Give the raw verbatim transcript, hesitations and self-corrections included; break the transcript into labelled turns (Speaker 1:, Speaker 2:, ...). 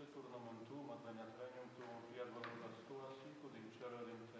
Speaker 1: se tornăm în tu, Madrenia Trenium, tu fiat voluntas tua, sicut in cielo ed in